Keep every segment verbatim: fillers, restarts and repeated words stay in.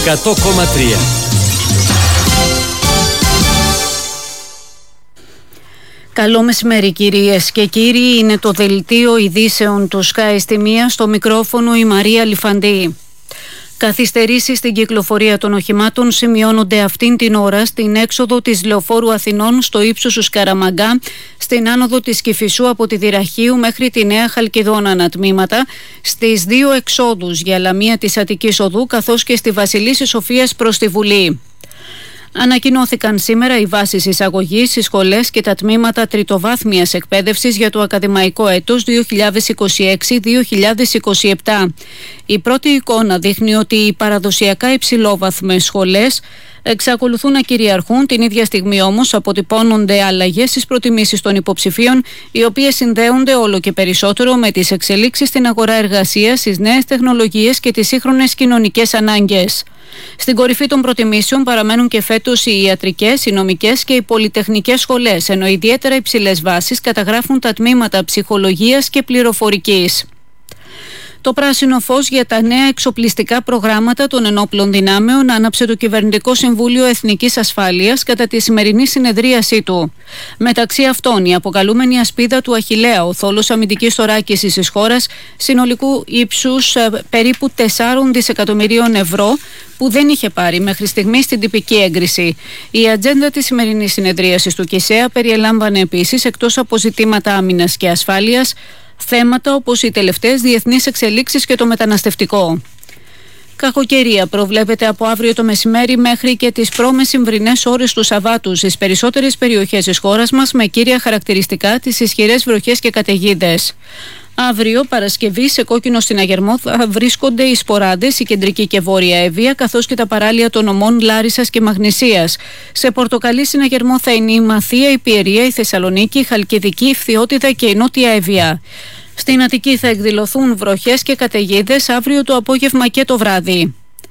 εκατό κόμμα τρία. Καλό μεσημέρι κυρίες και κύριοι, είναι το δελτίο ειδήσεων του Sky στη μία, στο μικρόφωνο η Μαρία Λιφαντή. Καθυστερήσεις στην κυκλοφορία των οχημάτων σημειώνονται αυτήν την ώρα στην έξοδο της Λεωφόρου Αθηνών στο ύψος του Σκαραμαγκά, στην άνοδο της Κηφισού από τη Δυραχείου μέχρι τη Νέα Χαλκιδόνα ανατμήματα, στις δύο εξόδους για Λαμία της Αττικής Οδού καθώς και στη Βασιλίσσης Σοφίας προς τη Βουλή. Ανακοινώθηκαν σήμερα οι βάσεις εισαγωγής στις σχολές και τα τμήματα τριτοβάθμιας εκπαίδευσης για το ακαδημαϊκό έτος δύο χιλιάδες είκοσι έξι δύο χιλιάδες είκοσι επτά. Η πρώτη εικόνα δείχνει ότι οι παραδοσιακά υψηλόβαθμες σχολές εξακολουθούν να κυριαρχούν, την ίδια στιγμή όμως αποτυπώνονται αλλαγές στις προτιμήσεις των υποψηφίων, οι οποίες συνδέονται όλο και περισσότερο με τις εξελίξεις στην αγορά εργασίας, τις νέες τεχνολογίες και τις σύγχρονες κοινωνικές ανάγκες. Στην κορυφή των προτιμήσεων παραμένουν και φέτος οι ιατρικές, οι νομικές και οι πολυτεχνικές σχολές, ενώ ιδιαίτερα υψηλές βάσεις καταγράφουν τα τμήματα ψυχολογίας και πληροφορικής. Το πράσινο φως για τα νέα εξοπλιστικά προγράμματα των ενόπλων δυνάμεων άναψε το Κυβερνητικό Συμβούλιο Εθνικής Ασφάλειας κατά τη σημερινή συνεδρίασή του. Μεταξύ αυτών, η αποκαλούμενη ασπίδα του Αχιλλέα, ο θόλος αμυντικής θωράκισης της χώρας, συνολικού ύψους ε, περίπου τεσσάρων δισεκατομμυρίων ευρώ, που δεν είχε πάρει μέχρι στιγμής την τυπική έγκριση. Η ατζέντα της σημερινής συνεδρίασης του ΚΙΣΕΑ περιελάμβανε επίσης, εκτός από ζητήματα άμυνας και ασφάλειας, θέματα όπως οι τελευταίες διεθνείς εξελίξεις και το μεταναστευτικό. Κακοκαιρία προβλέπεται από αύριο το μεσημέρι μέχρι και τις προμεσημβρινές ώρες του Σαββάτου στις περισσότερες περιοχές της χώρας μας, με κύρια χαρακτηριστικά τις ισχυρές βροχές και καταιγίδες. Αύριο, Παρασκευή, σε κόκκινο στην Αγερμό θα βρίσκονται οι Σποράδες, η Κεντρική και Βόρεια Εύβοια, καθώς και τα παράλια των νομών Λάρισσας και Μαγνησίας. Σε πορτοκαλί στην Αγερμό θα είναι η Μαθία, η Πιερία, η Θεσσαλονίκη, η Χαλκιδική, η Φθιώτιδα και η Νότια Εύβοια. Στην Αττική θα εκδηλωθούν βροχές και καταιγίδες αύριο το απόγευμα και το βράδυ.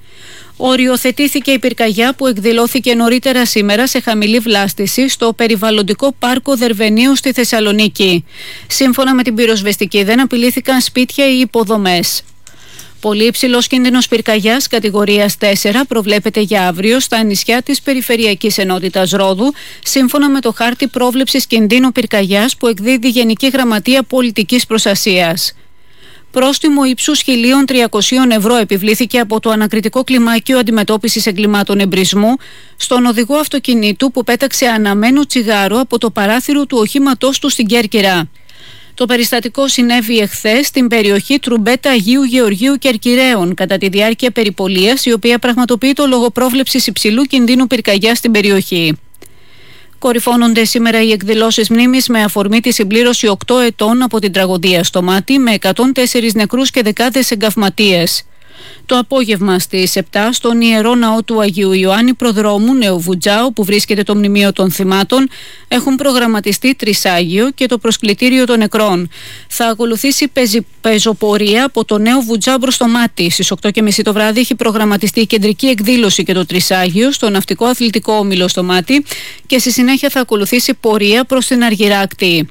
Οριοθετήθηκε η πυρκαγιά που εκδηλώθηκε νωρίτερα σήμερα σε χαμηλή βλάστηση στο περιβαλλοντικό πάρκο Δερβενίου στη Θεσσαλονίκη. Σύμφωνα με την πυροσβεστική, δεν απειλήθηκαν σπίτια ή υποδομές. Πολύ υψηλός κίνδυνος πυρκαγιάς κατηγορίας τέσσερα προβλέπεται για αύριο στα νησιά της Περιφερειακής Ενότητας Ρόδου, σύμφωνα με το χάρτη πρόβλεψης κινδύνου πυρκαγιάς που εκδίδει η Γενική Γραμματεία Πολιτικής Προστασίας. Πρόστιμο ύψους χίλια τριακόσια ευρώ επιβλήθηκε από το Ανακριτικό Κλιμάκιο Αντιμετώπισης Εγκλημάτων Εμπρισμού στον οδηγό αυτοκινήτου που πέταξε αναμένο τσιγάρο από το παράθυρο του οχήματός του στην Κέρκυρα. Το περιστατικό συνέβη εχθές στην περιοχή Τρουμπέτα Αγίου Γεωργίου Κερκυραίων κατά τη διάρκεια περιπολίας, η οποία πραγματοποιείται λόγω πρόβλεψης υψηλού κινδύνου πυρκαγιάς στην περιοχή. Κορυφώνονται σήμερα οι εκδηλώσεις μνήμης με αφορμή τη συμπλήρωση οκτώ ετών από την τραγωδία στο Μάτι, με εκατόν τέσσερις νεκρούς και δεκάδες εγκαυματίες. Το απόγευμα στις επτά στον Ιερό Ναό του Αγίου Ιωάννη Προδρόμου Νεοβουτζά, όπου βρίσκεται το μνημείο των θυμάτων, έχουν προγραμματιστεί τρισάγιο και το προσκλητήριο των νεκρών. Θα ακολουθήσει πεζι... πεζοπορία από το Νέο Βουτζά προς το Μάτι. Στις οκτώ και μισή το βράδυ έχει προγραμματιστεί η κεντρική εκδήλωση και το τρισάγιο στο Ναυτικό Αθλητικό Όμιλο στο Μάτι και στη συνέχεια θα ακολουθήσει πορεία προς την Αργυράκτη.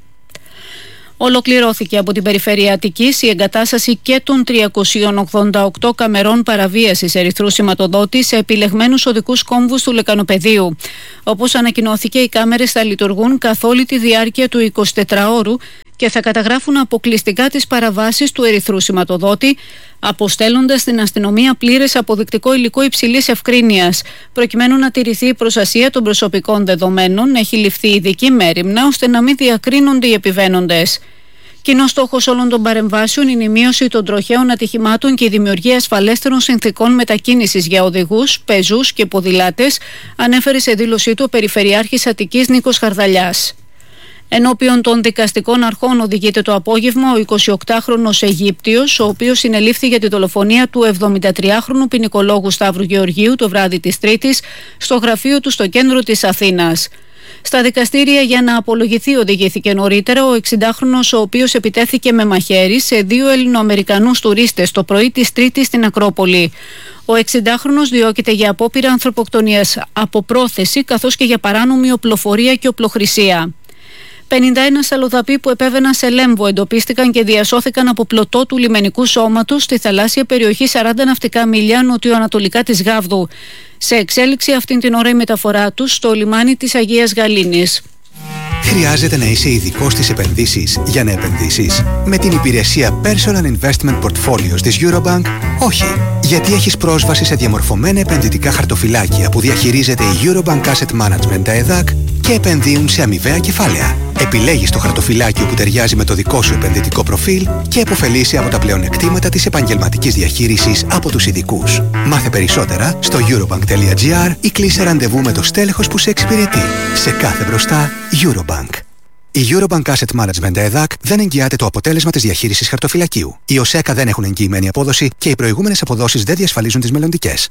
Ολοκληρώθηκε από την Περιφέρεια Αττικής η εγκατάσταση και των τριακοσίων ογδόντα οκτώ καμερών παραβίασης ερυθρού σηματοδότη σε επιλεγμένους οδικούς κόμβους του Λεκανοπεδίου. Όπως ανακοινώθηκε, οι κάμερες θα λειτουργούν καθ' όλη τη διάρκεια του εικοσιτετράωρου και θα καταγράφουν αποκλειστικά τις παραβάσεις του ερυθρού σηματοδότη, αποστέλλοντας στην αστυνομία πλήρες αποδεικτικό υλικό υψηλής ευκρίνειας. Προκειμένου να τηρηθεί η προστασία των προσωπικών δεδομένων, έχει ληφθεί ειδική μέριμνα ώστε να μην διακρίνονται οι επιβαίνοντες. Κοινός στόχος όλων των παρεμβάσεων είναι η μείωση των τροχαίων ατυχημάτων και η δημιουργία ασφαλέστερων συνθηκών μετακίνησης για οδηγούς, πεζούς και ποδηλάτες, ανέφερε σε δήλωσή του ο Περιφερειάρχης Αττικής Νίκος Χαρδαλιάς. Ενώπιον των δικαστικών αρχών οδηγείται το απόγευμα ο εικοσιοκτάχρονος Αιγύπτιος, ο οποίος συνελήφθη για τη δολοφονία του εβδομηντατριάχρονου ποινικολόγου Σταύρου Γεωργίου το βράδυ της Τρίτης στο γραφείο του στο κέντρο της Αθήνας. Στα δικαστήρια για να απολογηθεί οδηγήθηκε νωρίτερα ο εξηντάχρονος, ο οποίος επιτέθηκε με μαχαίρι σε δύο Ελληνοαμερικανούς τουρίστες το πρωί της Τρίτης στην Ακρόπολη. Ο εξηντάχρονος διώκεται για απόπειρα ανθρωποκτονίας από πρόθεση, καθώς και για παράνομη οπλοφορία και οπλοχρησία. πενήντα ένα αλλοδαποί που επέβαιναν σε Λέμβο εντοπίστηκαν και διασώθηκαν από πλωτό του λιμενικού σώματος στη θαλάσσια περιοχή σαράντα ναυτικά μίλια νοτιοανατολικά της Γάβδου. Σε εξέλιξη αυτήν την ώρα η μεταφορά τους στο λιμάνι της Αγίας Γαλήνης. Χρειάζεται να είσαι ειδικός στις επενδύσεις για να επενδύσεις? Με την υπηρεσία Personal Investment Portfolios της Eurobank, όχι. Γιατί έχεις πρόσβαση σε διαμορφωμένα επενδυτικά χαρτοφυλάκια που διαχειρίζεται η Eurobank Asset Management ΕΔΑΚ και επενδύουν σε αμοιβαία κεφάλαια. Επιλέγεις το χαρτοφυλάκιο που ταιριάζει με το δικό σου επενδυτικό προφίλ και επωφελείσαι από τα πλεονεκτήματα της επαγγελματικής διαχείρισης από τους ειδικούς. Μάθε περισσότερα στο eurobank.gr ή κλείσε ραντεβού με το στέλεχος που σε εξυπηρετεί. Σε κάθε μπροστά, Eurobank. Η Eurobank Asset Management ΕΔΑΚ δεν εγγυάται το αποτέλεσμα της διαχείρισης χαρτοφυλακίου. Οι ΟΣΕΚΑ δεν έχουν εγγυημένη απόδοση και οι προηγούμενες αποδόσεις δεν διασφαλίζουν τις μελλοντικές.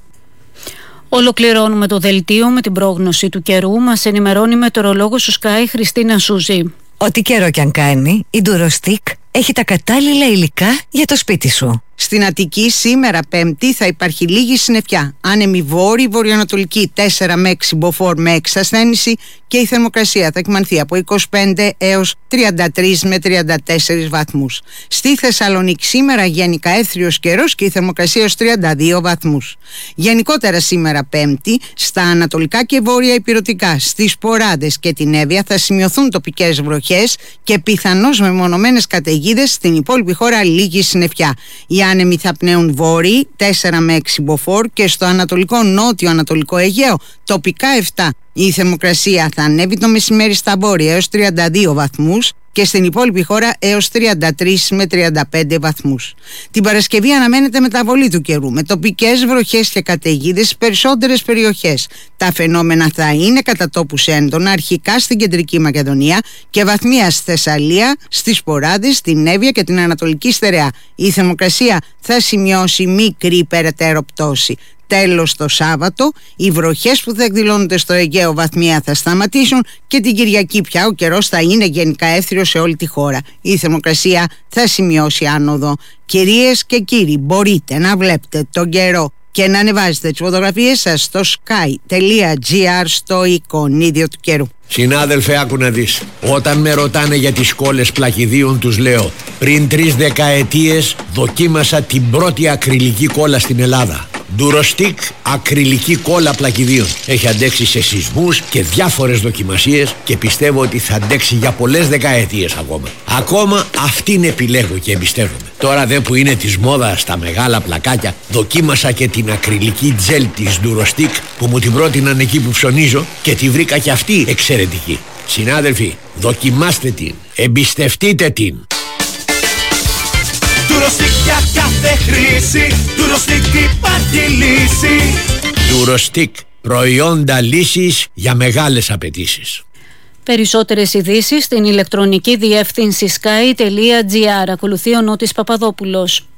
Ολοκληρώνουμε το δελτίο με την πρόγνωση του καιρού. Μας ενημερώνει η μετεωρολόγος του Sky Χριστίνα Σούζη. Ό,τι καιρό κι αν κάνει, η Durostick έχει τα κατάλληλα υλικά για το σπίτι σου. Στην Αττική σήμερα Πέμπτη θα υπάρχει λίγη συννεφιά. Άνεμη βόρη, βορειοανατολική τέσσερα με έξι μποφόρ με εξασθένηση και η θερμοκρασία θα εκμανθεί από είκοσι πέντε έως τριάντα τρεις με τριάντα τέσσερις βαθμούς. Στη Θεσσαλονίκη σήμερα γενικά έθριος καιρός και η θερμοκρασία ως τριάντα δύο βαθμούς. Γενικότερα σήμερα Πέμπτη στα ανατολικά και βόρεια ηπειρωτικά, στις Ποράδες και την Εύβοια θα σημειωθούν τοπικές βροχές και πιθανώς μεμονωμένες καταιγίδες, στην υπόλοιπη χώρα λίγη συννεφιά. Οι άνεμοι θα πνέουν βόρειοι τέσσερα με έξι μποφόρ και στο ανατολικό νότιο ανατολικό Αιγαίο τοπικά επτά. Η θερμοκρασία θα ανέβει το μεσημέρι στα βόρεια έως τριάντα δύο βαθμούς και στην υπόλοιπη χώρα έως τριάντα τρεις με τριάντα πέντε βαθμούς. Την Παρασκευή αναμένεται μεταβολή του καιρού με τοπικές βροχές και καταιγίδες στις περισσότερες περιοχές. Τα φαινόμενα θα είναι κατά τόπους έντονα αρχικά στην Κεντρική Μακεδονία και βαθμία στη Θεσσαλία, στις Ποράδες, την Εύβοια και την Ανατολική Στερεά. Η θερμοκρασία θα σημειώσει μικρή περαιτέρω πτώση. Τέλος το Σάββατο, οι βροχές που θα εκδηλώνονται στο Αιγαίο βαθμία θα σταματήσουν και την Κυριακή πια ο καιρός θα είναι γενικά έθριος σε όλη τη χώρα. Η θερμοκρασία θα σημειώσει άνοδο. Κυρίες και κύριοι, μπορείτε να βλέπετε τον καιρό και να ανεβάζετε τις φωτογραφίες σας στο sky.gr στο εικονίδιο του καιρού. Συνάδελφε, άκου να δεις. Όταν με ρωτάνε για τις κόλλες πλακιδίων τους λέω, πριν τρεις δεκαετίες δοκίμασα την πρώτη ακριλική κόλλα στην Ελλάδα. Durostick ακριλική κόλλα πλακιδίων. Έχει αντέξει σε σεισμούς και διάφορες δοκιμασίες και πιστεύω ότι θα αντέξει για πολλές δεκαετίες ακόμα. Ακόμα αυτήν επιλέγω και εμπιστεύομαι. Τώρα δε που είναι της μόδας τα μεγάλα πλακάκια, δοκίμασα και την ακριλική τζέλ της Durostick που μου την πρότειναν εκεί που ψωνίζω και τη βρήκα και αυτή εξαιρετική. Συνάδελφοι, δοκιμάστε την, εμπιστευτείτε την. Durostick για κάθε χρήση, Durostick υπάρχει λύση. Durostick, προϊόντα λύσης για μεγάλες απαιτήσεις. Περισσότερες ειδήσεις στην ηλεκτρονική διεύθυνση sky.gr. Ακολουθεί ο Νότης Παπαδόπουλος.